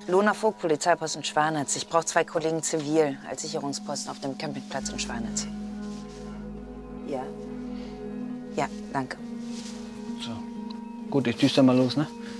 Lohner Vogt, Polizeipost in Schwanitz. Ich brauche 2 Kollegen zivil als Sicherungsposten auf dem Campingplatz in Schwanitz. Ja? Ja, danke. So. Gut, ich düster mal los, ne?